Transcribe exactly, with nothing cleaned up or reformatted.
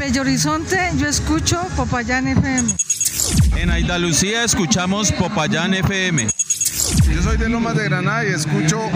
Bello Horizonte yo escucho Popayán F M. En Andalucía escuchamos Popayán F M. Yo soy de Lomas de Granada y escucho